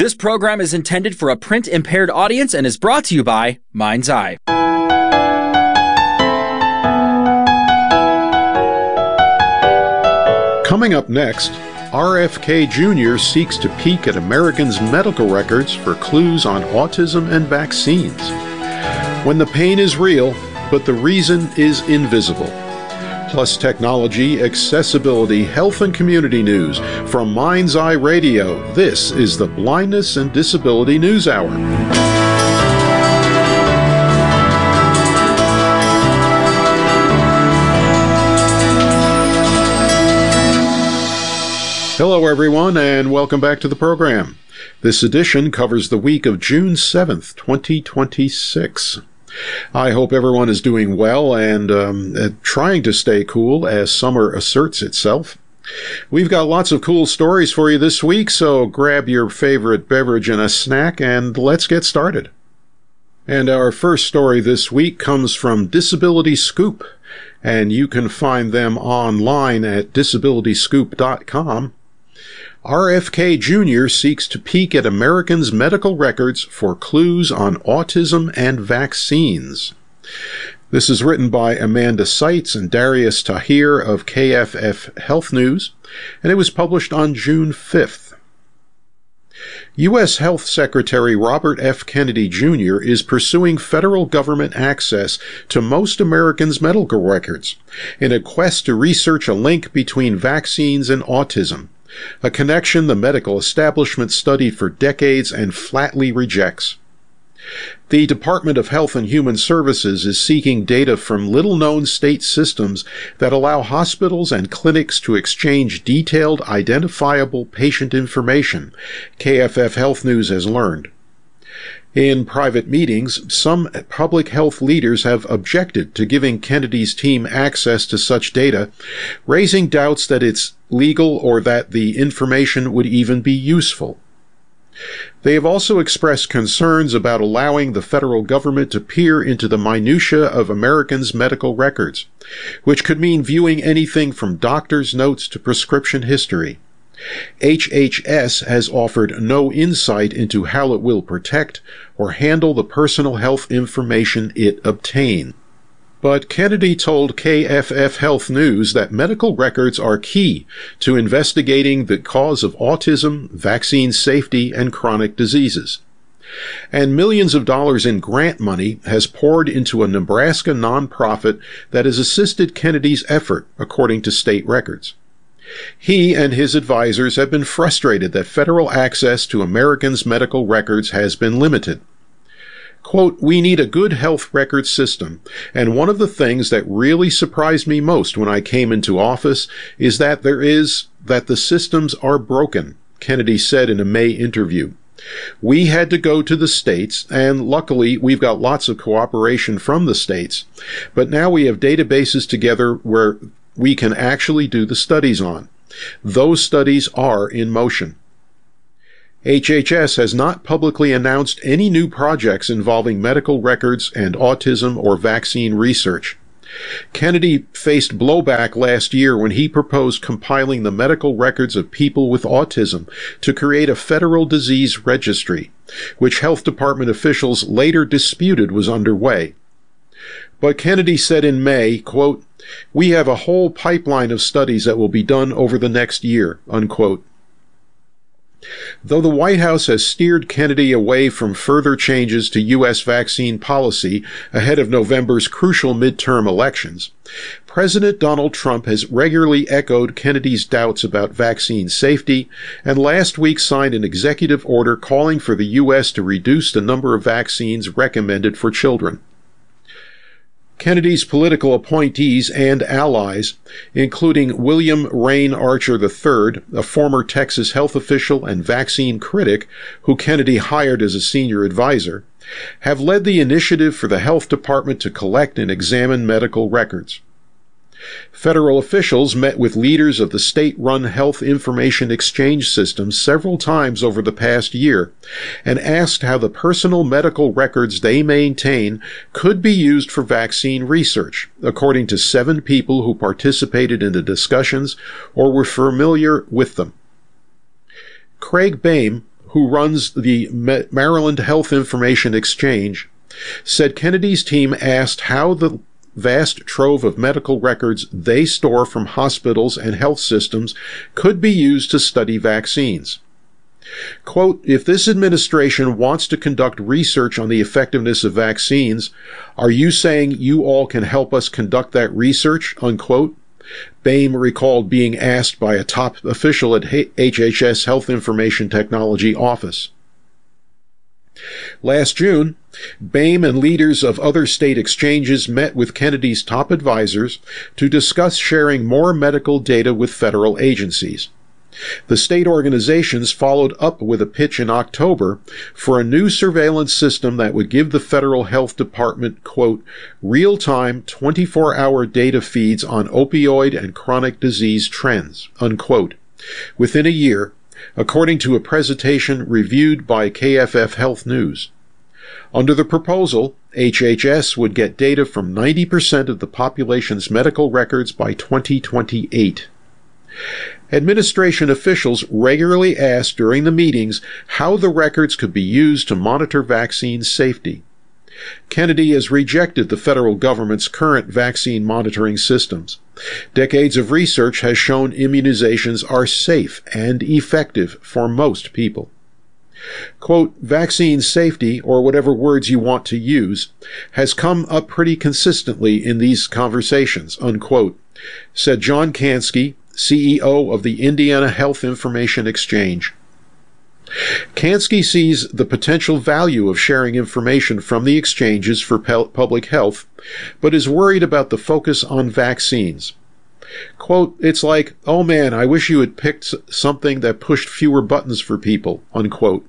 This program is intended for a print-impaired audience and is brought to you by Mind's Eye. Coming up next, RFK Jr. seeks to peek at Americans' medical records for clues on autism and vaccines. When the pain is real, but the reason is invisible. Plus technology, accessibility, health and community news. From Mind's Eye Radio, this is the Blindness and Disability News Hour. Hello everyone, and welcome back to the program. This edition covers the week of June 7th, 2026. I hope everyone is doing well and trying to stay cool as summer asserts itself. We've got lots of cool stories for you this week, so grab your favorite beverage and a snack and let's get started. And our first story this week comes from Disability Scoop, and you can find them online at disabilityscoop.com. RFK Jr. seeks to peek at Americans' medical records for clues on autism and vaccines. This is written by Amanda Seitz and Darius Tahir of KFF Health News, and it was published on June 5th. U.S. Health Secretary Robert F. Kennedy Jr. is pursuing federal government access to most Americans' medical records in a quest to research a link between vaccines and autism, a connection the medical establishment studied for decades and flatly rejects. The Department of Health and Human Services is seeking data from little-known state systems that allow hospitals and clinics to exchange detailed, identifiable patient information, KFF Health News has learned. In private meetings, some public health leaders have objected to giving Kennedy's team access to such data, raising doubts that it's legal or that the information would even be useful. They have also expressed concerns about allowing the federal government to peer into the minutiae of Americans' medical records, which could mean viewing anything from doctor's notes to prescription history. HHS has offered no insight into how it will protect or handle the personal health information it obtains. But Kennedy told KFF Health News that medical records are key to investigating the cause of autism, vaccine safety, and chronic diseases. And millions of dollars in grant money has poured into a Nebraska nonprofit that has assisted Kennedy's effort, according to state records. He and his advisors have been frustrated that federal access to Americans' medical records has been limited. Quote, "We need a good health record system, and one of the things that really surprised me most when I came into office is that the systems are broken," Kennedy said in a May interview. "We had to go to the states, and luckily we've got lots of cooperation from the states, but now we have databases together where we can actually do the studies on. Those studies are in motion." HHS has not publicly announced any new projects involving medical records and autism or vaccine research. Kennedy faced blowback last year when he proposed compiling the medical records of people with autism to create a federal disease registry, which health department officials later disputed was underway. But Kennedy said in May, quote, "We have a whole pipeline of studies that will be done over the next year," unquote. Though the White House has steered Kennedy away from further changes to U.S. vaccine policy ahead of November's crucial midterm elections, President Donald Trump has regularly echoed Kennedy's doubts about vaccine safety and last week signed an executive order calling for the U.S. to reduce the number of vaccines recommended for children. Kennedy's political appointees and allies, including William Rain Archer III, a former Texas health official and vaccine critic who Kennedy hired as a senior advisor, have led the initiative for the health department to collect and examine medical records. Federal officials met with leaders of the state-run health information exchange system several times over the past year and asked how the personal medical records they maintain could be used for vaccine research, according to 7 people who participated in the discussions or were familiar with them. Craig Boehm, who runs the Maryland Health Information Exchange, said Kennedy's team asked how the vast trove of medical records they store from hospitals and health systems could be used to study vaccines. Quote, if this administration wants to conduct research on the effectiveness of vaccines, are you saying you all can help us conduct that research? Unquote. Boehm recalled being asked by a top official at HHS Health Information Technology Office. Last June, Boehm and leaders of other state exchanges met with Kennedy's top advisors to discuss sharing more medical data with federal agencies. The state organizations followed up with a pitch in October for a new surveillance system that would give the federal health department, quote, real-time 24-hour data feeds on opioid and chronic disease trends, unquote, within a year, according to a presentation reviewed by KFF Health News. Under the proposal, HHS would get data from 90% of the population's medical records by 2028. Administration officials regularly asked during the meetings how the records could be used to monitor vaccine safety. Kennedy has rejected the federal government's current vaccine monitoring systems. Decades of research has shown immunizations are safe and effective for most people. Quote, vaccine safety, or whatever words you want to use, has come up pretty consistently in these conversations, unquote, said John Kansky, CEO of the Indiana Health Information Exchange. Kansky sees the potential value of sharing information from the exchanges for public health, but is worried about the focus on vaccines. Quote, it's like, oh man, I wish you had picked something that pushed fewer buttons for people, unquote.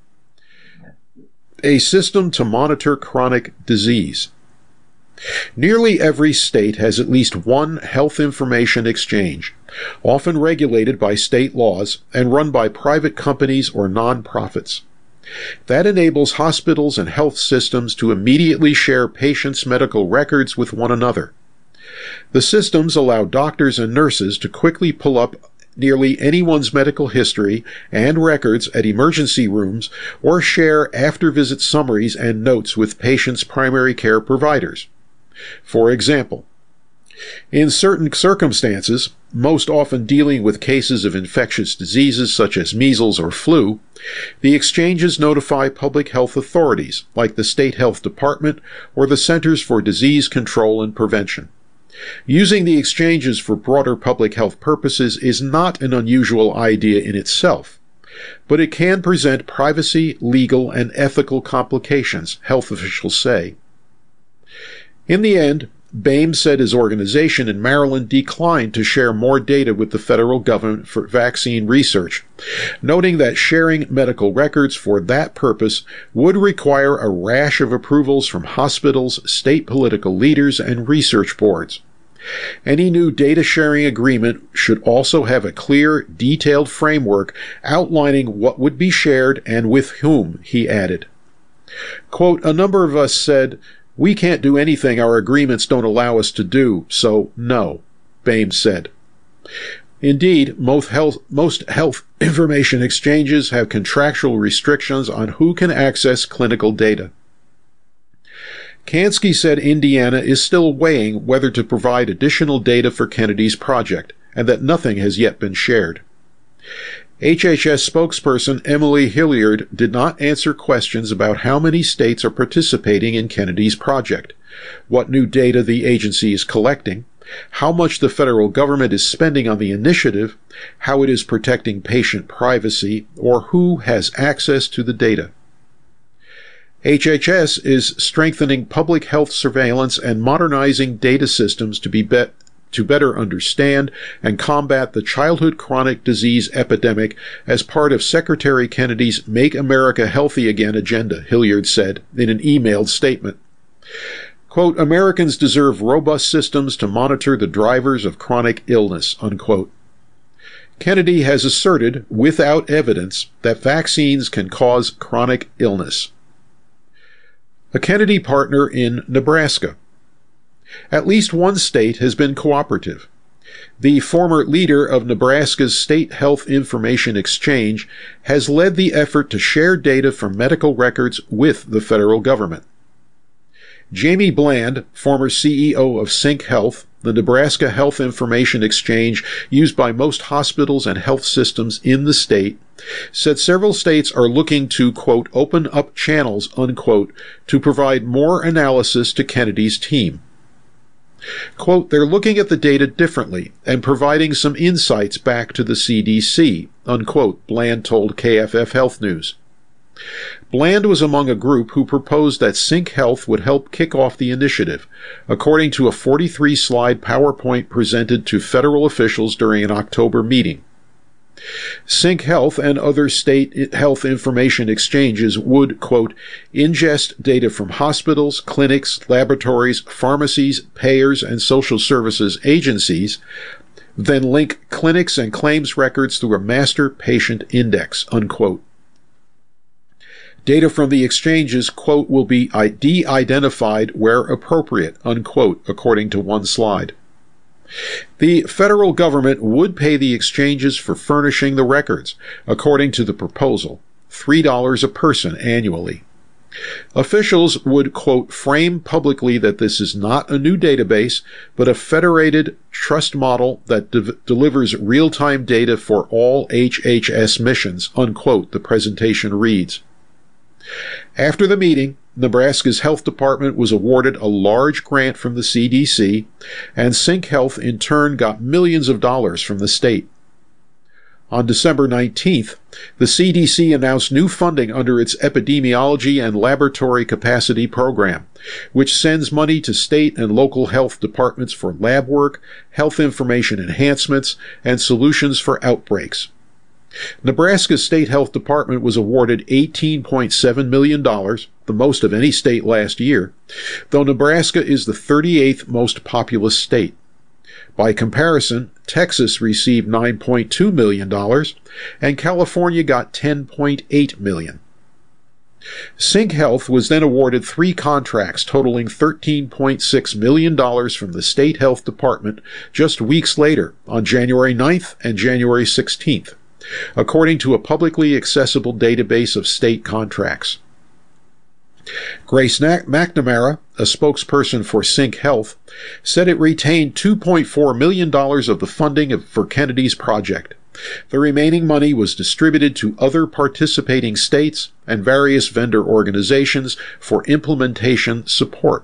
A system to monitor chronic disease. Nearly every state has at least one health information exchange, often regulated by state laws and run by private companies or nonprofits. That enables hospitals and health systems to immediately share patients' medical records with one another. The systems allow doctors and nurses to quickly pull up nearly anyone's medical history and records at emergency rooms or share after-visit summaries and notes with patients' primary care providers. For example, in certain circumstances, most often dealing with cases of infectious diseases such as measles or flu, the exchanges notify public health authorities like the State Health Department or the Centers for Disease Control and Prevention. Using the exchanges for broader public health purposes is not an unusual idea in itself, but it can present privacy, legal, and ethical complications, health officials say. In the end, Boehm said his organization in Maryland declined to share more data with the federal government for vaccine research, noting that sharing medical records for that purpose would require a rash of approvals from hospitals, state political leaders, and research boards. Any new data sharing agreement should also have a clear, detailed framework outlining what would be shared and with whom, he added. Quote, a number of us said, we can't do anything our agreements don't allow us to do, so no, Boehm said. Indeed, most health information exchanges have contractual restrictions on who can access clinical data. Kansky said Indiana is still weighing whether to provide additional data for Kennedy's project, and that nothing has yet been shared. HHS spokesperson Emily Hilliard did not answer questions about how many states are participating in Kennedy's project, what new data the agency is collecting, how much the federal government is spending on the initiative, how it is protecting patient privacy, or who has access to the data. HHS is strengthening public health surveillance and modernizing data systems to better understand and combat the childhood chronic disease epidemic as part of Secretary Kennedy's Make America Healthy Again agenda, Hilliard said in an emailed statement. Quote, Americans deserve robust systems to monitor the drivers of chronic illness, unquote. Kennedy has asserted, without evidence, that vaccines can cause chronic illness. A Kennedy partner in Nebraska. At least one state has been cooperative. The former leader of Nebraska's State Health Information Exchange has led the effort to share data from medical records with the federal government. Jamie Bland, former CEO of Sync Health, the Nebraska Health Information Exchange used by most hospitals and health systems in the state, said several states are looking to, quote, open up channels, unquote, to provide more analysis to Kennedy's team. Quote, they're looking at the data differently and providing some insights back to the CDC, unquote, Bland told KFF Health News. Bland was among a group who proposed that Sync Health would help kick off the initiative, according to a 43-slide PowerPoint presented to federal officials during an October meeting. Sync Health and other state health information exchanges would, quote, ingest data from hospitals, clinics, laboratories, pharmacies, payers, and social services agencies, then link clinics and claims records through a master patient index, unquote. Data from the exchanges, quote, will be de-identified where appropriate, unquote, according to one slide. The federal government would pay the exchanges for furnishing the records, according to the proposal, $3 a person annually. Officials would, quote, frame publicly that this is not a new database, but a federated trust model that delivers real-time data for all HHS missions, unquote, the presentation reads. After the meeting, Nebraska's health department was awarded a large grant from the CDC, and Sync Health in turn got millions of dollars from the state. On December 19th, the CDC announced new funding under its Epidemiology and Laboratory Capacity Program, which sends money to state and local health departments for lab work, health information enhancements, and solutions for outbreaks. Nebraska's State Health Department was awarded $18.7 million, the most of any state last year, though Nebraska is the 38th most populous state. By comparison, Texas received $9.2 million, and California got $10.8 million. Sync Health was then awarded 3 contracts totaling $13.6 million from the State Health Department just weeks later, on January 9th and January 16th. According to a publicly accessible database of state contracts. Grace McNamara, a spokesperson for Sync Health, said it retained $2.4 million of the funding for Kennedy's project. The remaining money was distributed to other participating states and various vendor organizations for implementation support.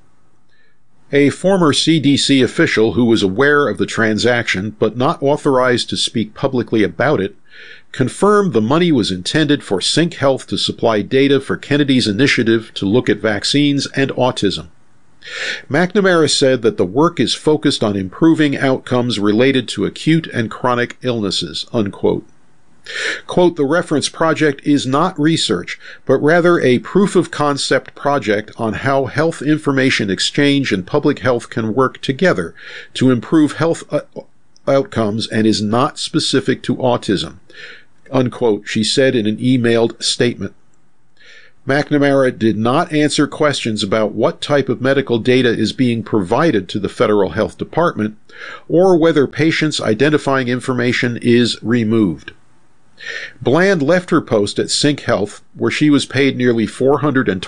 A former CDC official who was aware of the transaction but not authorized to speak publicly about it confirmed the money was intended for Sync Health to supply data for Kennedy's initiative to look at vaccines and autism. McNamara said that the work is focused on improving outcomes related to acute and chronic illnesses, unquote. Quote, the reference project is not research, but rather a proof-of-concept project on how health information exchange and public health can work together to improve health outcomes and is not specific to autism, unquote, she said in an emailed statement. McNamara did not answer questions about what type of medical data is being provided to the Federal Health Department or whether patients' identifying information is removed. Bland left her post at Sync Health, where she was paid nearly $420